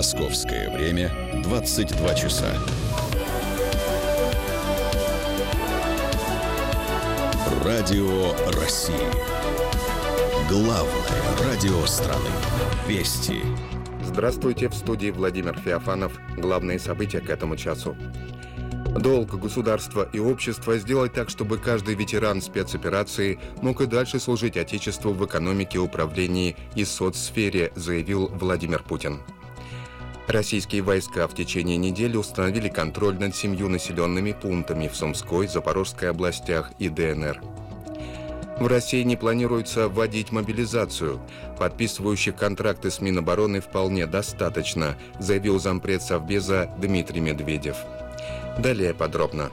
Московское время 22 часа. Радио России. Главное радио страны. Вести. Здравствуйте, в студии Владимир Феофанов. Главные события к этому часу. Долг государства и общества сделать так, чтобы каждый ветеран спецоперации мог и дальше служить Отечеству в экономике, управлении и соцсфере, заявил Владимир Путин. Российские войска в течение недели установили контроль над 7 населенными пунктами в Сумской, Запорожской областях и ДНР. В России не планируется вводить мобилизацию. Подписывающих контракты с Минобороны вполне достаточно, заявил зампред Совбеза Дмитрий Медведев. Далее подробно.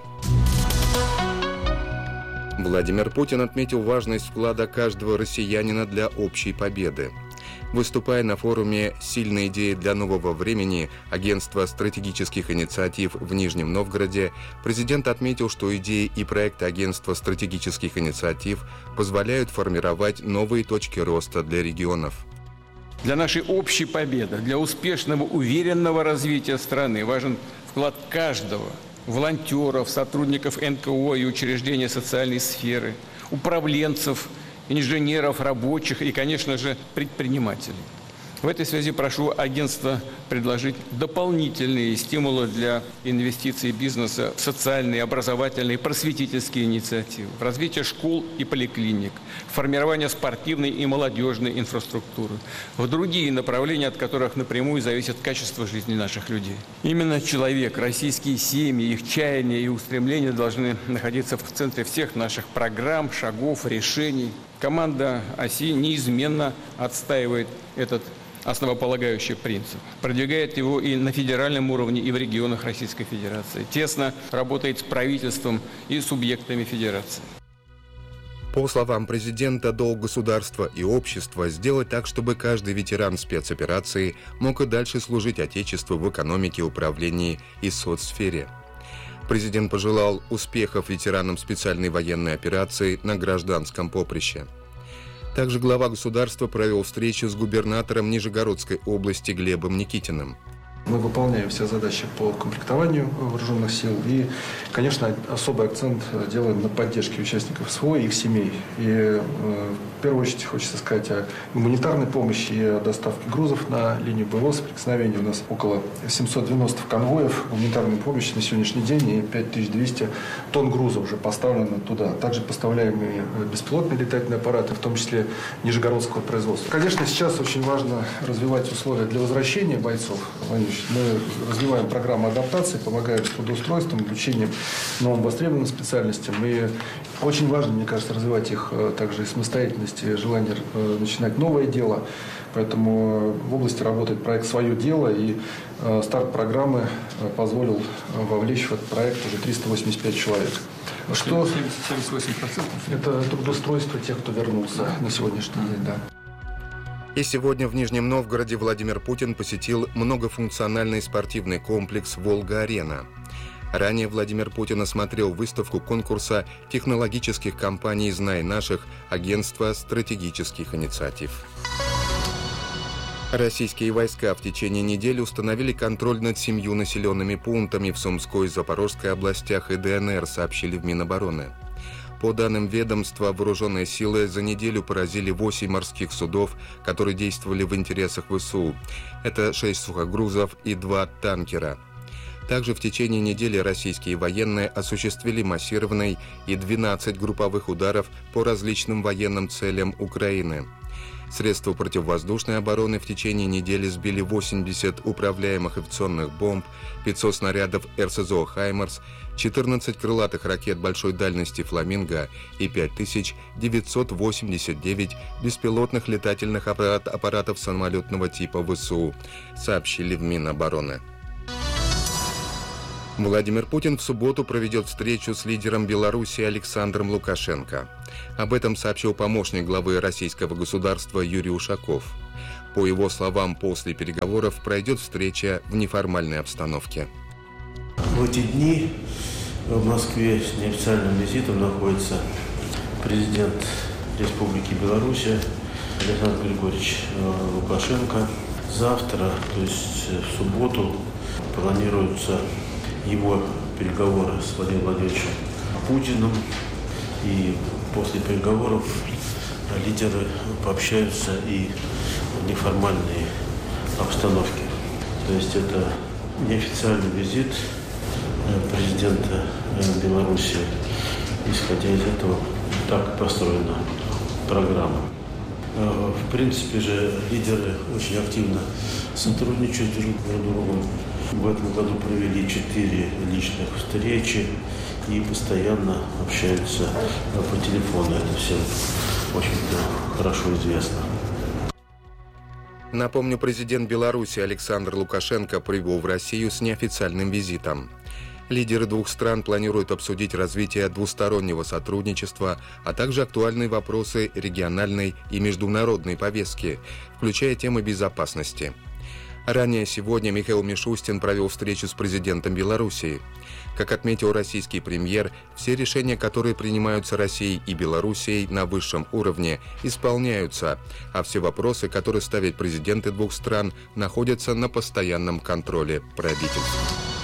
Владимир Путин отметил важность вклада каждого россиянина для общей победы. Выступая на форуме «Сильные идеи для нового времени» Агентства стратегических инициатив в Нижнем Новгороде, президент отметил, что идеи и проекты Агентства стратегических инициатив позволяют формировать новые точки роста для регионов. Для нашей общей победы, для успешного, уверенного развития страны важен вклад каждого – волонтеров, сотрудников НКО и учреждений социальной сферы, управленцев, инженеров, рабочих и, конечно же, предпринимателей. В этой связи прошу агентство предложить дополнительные стимулы для инвестиций бизнеса в социальные, образовательные, просветительские инициативы, в развитие школ и поликлиник, в формирование спортивной и молодежной инфраструктуры, в другие направления, от которых напрямую зависит качество жизни наших людей. Именно человек, российские семьи, их чаяния и устремления должны находиться в центре всех наших программ, шагов, решений. Команда ОСИ неизменно отстаивает этот основополагающий принцип. Продвигает его и на федеральном уровне, и в регионах Российской Федерации. Тесно работает с правительством и субъектами Федерации. По словам президента, долг государства и общества сделать так, чтобы каждый ветеран спецоперации мог и дальше служить Отечеству в экономике, управлении и соцсфере. Президент пожелал успехов ветеранам специальной военной операции на гражданском поприще. Также глава государства провел встречу с губернатором Нижегородской области Глебом Никитиным. Мы выполняем все задачи по комплектованию вооруженных сил и, конечно, особый акцент делаем на поддержке участников СВО и их семей. И в первую очередь хочется сказать о гуманитарной помощи и о доставке грузов на линию боевого соприкосновения. У нас около 790 конвоев гуманитарной помощи на сегодняшний день и 5200 тонн груза уже поставлено туда. Также поставляем и беспилотные летательные аппараты, в том числе нижегородского производства. Конечно, сейчас очень важно развивать условия для возвращения бойцов. Мы развиваем программу адаптации, помогаем с трудоустройством, обучением новым востребованным специальностям. И очень важно, мне кажется, развивать их также и самостоятельность, и желание начинать новое дело. Поэтому в области работает проект «Свое дело», и старт программы позволил вовлечь в этот проект уже 385 человек. Что 78%? Это трудоустройство тех, кто вернулся на сегодняшний день, да. И сегодня в Нижнем Новгороде Владимир Путин посетил многофункциональный спортивный комплекс «Волга-Арена». Ранее Владимир Путин осмотрел выставку конкурса технологических компаний «Знай наших» Агентства стратегических инициатив. Российские войска в течение недели установили контроль над 7 населенными пунктами в Сумской, Запорожской областях и ДНР, сообщили в Минобороны. По данным ведомства, вооруженные силы за неделю поразили 8 морских судов, которые действовали в интересах ВСУ. Это 6 сухогрузов и 2 танкера. Также в течение недели российские военные осуществили массированный и 12 групповых ударов по различным военным целям Украины. Средства противовоздушной обороны в течение недели сбили 80 управляемых авиационных бомб, 500 снарядов РСЗО «Хаймарс», 14 крылатых ракет большой дальности «Фламинго» и 5989 беспилотных летательных аппаратов самолетного типа ВСУ, сообщили в Минобороны. Владимир Путин в субботу проведет встречу с лидером Беларуси Александром Лукашенко. Об этом сообщил помощник главы российского государства Юрий Ушаков. По его словам, после переговоров пройдет встреча в неформальной обстановке. В эти дни в Москве с неофициальным визитом находится президент Республики Беларусь Александр Григорьевич Лукашенко. Завтра, то есть в субботу, планируются его переговоры с Владимиром Владимировичем Путиным. И после переговоров лидеры пообщаются и в неформальной обстановке. То есть это неофициальный визит президента Беларуси. Исходя из этого, так построена программа. В принципе же лидеры очень активно сотрудничают друг с другом. В этом году провели 4 личных встречи и постоянно общаются по телефону. Это всем очень хорошо известно. Напомню, президент Беларуси Александр Лукашенко прибыл в Россию с неофициальным визитом. Лидеры двух стран планируют обсудить развитие двустороннего сотрудничества, а также актуальные вопросы региональной и международной повестки, включая темы безопасности. Ранее сегодня Михаил Мишустин провел встречу с президентом Белоруссии. Как отметил российский премьер, все решения, которые принимаются Россией и Белоруссией на высшем уровне, исполняются, а все вопросы, которые ставят президенты двух стран, находятся на постоянном контроле правительства.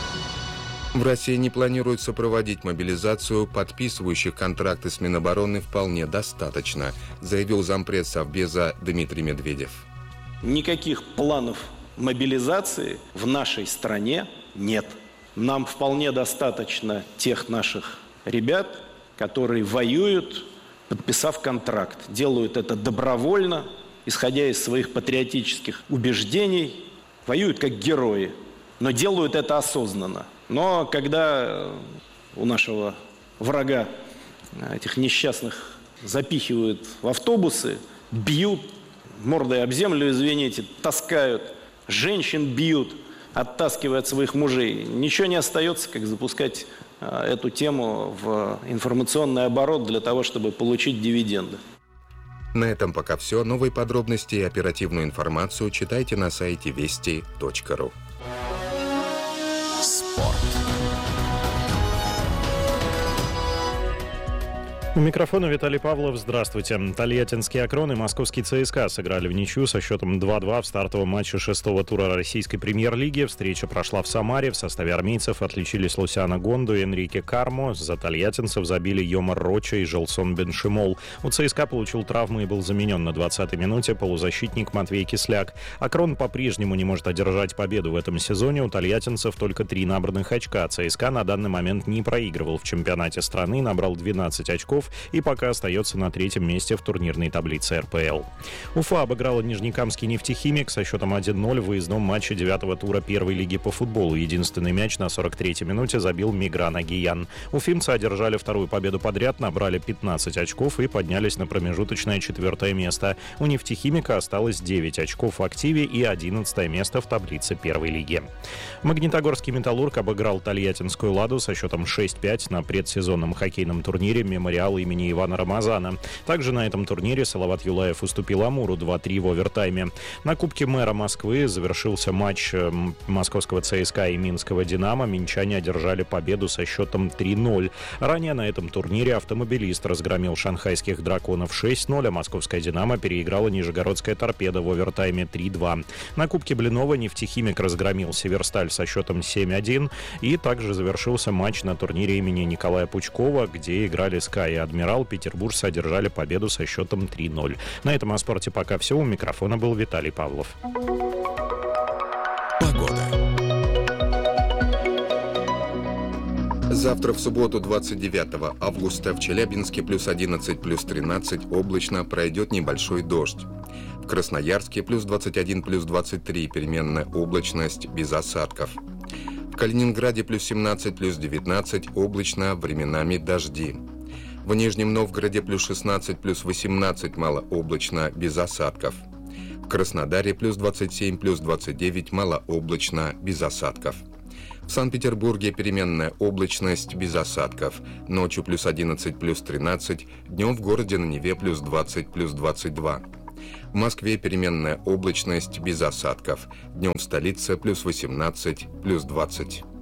В России не планируется проводить мобилизацию, подписывающих контракты с Минобороны вполне достаточно, заявил зампред Совбеза Дмитрий Медведев. Никаких планов мобилизации в нашей стране нет. Нам вполне достаточно тех наших ребят, которые воюют, подписав контракт. Делают это добровольно, исходя из своих патриотических убеждений. Воюют как герои, но делают это осознанно. Но когда у нашего врага этих несчастных запихивают в автобусы, бьют, мордой об землю, извините, таскают, женщин бьют, оттаскивая от своих мужей, ничего не остается, как запускать эту тему в информационный оборот для того, чтобы получить дивиденды. На этом пока все. Новые подробности и оперативную информацию читайте на сайте вести.ру. Спорт. У микрофона Виталий Павлов. Здравствуйте. Тольяттинский «Акрон» и московский ЦСКА сыграли в ничью со счетом 2-2 в стартовом матче 6-го тура российской премьер-лиги. Встреча прошла в Самаре. В составе армейцев отличились Лусиано Гондо и Энрике Кармо. За тольяттинцев забили Йомар Роча и Желсон Беншимол. У ЦСКА получил травму и был заменен на 20-й минуте полузащитник Матвей Кисляк. «Акрон» по-прежнему не может одержать победу в этом сезоне. У тольяттинцев только 3 набранных очка. ЦСКА на данный момент не проигрывал в чемпионате страны, набрал 12 очков и пока остается на 3-м месте в турнирной таблице РПЛ. Уфа обыграла Нижнекамский «Нефтехимик» со счетом 1-0 в выездном матче 9-го тура первой лиги по футболу. Единственный мяч на 43-й минуте забил Мигран Агиян. Уфимцы одержали вторую победу подряд, набрали 15 очков и поднялись на промежуточное 4-е место. У «Нефтехимика» осталось 9 очков в активе и 11-е место в таблице первой лиги. Магнитогорский «Металлург» обыграл тольяттинскую «Ладу» со счетом 6-5 на предсезонном хоккейном турнире «Мемориал» имени Ивана Рамазана. Также на этом турнире Салават Юлаев уступил Амуру 2-3 в овертайме. На Кубке мэра Москвы завершился матч московского ЦСКА и минского «Динамо». Минчане одержали победу со счетом 3-0. Ранее на этом турнире автомобилист разгромил шанхайских «Драконов» 6-0, а московская «Динамо» переиграла нижегородская «Торпедо» в овертайме 3-2. На Кубке Блинова «Нефтехимик» разгромил «Северсталь» со счетом 7-1. И также завершился матч на турнире имени Николая Пучкова, где играли «СКА» и «Адмирал». Петербуржцы одержали победу со счетом 3-0. На этом о спорте пока все. У микрофона был Виталий Павлов. Погода. Завтра в субботу, 29 августа, в Челябинске плюс 11, плюс 13, облачно, пройдет небольшой дождь. В Красноярске плюс 21, плюс 23, переменная облачность, без осадков. В Калининграде плюс 17, плюс 19, облачно, временами дожди. В Нижнем Новгороде плюс 16, плюс 18, малооблачно, без осадков. В Краснодаре плюс 27, плюс 29, малооблачно, без осадков. В Санкт-Петербурге переменная облачность, без осадков. Ночью плюс 11, плюс 13, днем в городе на Неве плюс 20, плюс 22. В Москве переменная облачность, без осадков. Днем в столице плюс 18, плюс 20.